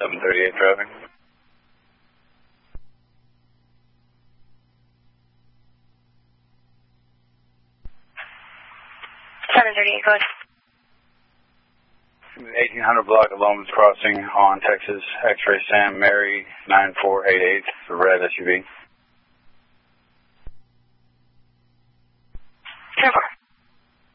738 traffic. 738, go ahead. 1800 block of Lomas Crossing on Texas, X-ray Sam Mary 9488, red SUV. 10-4.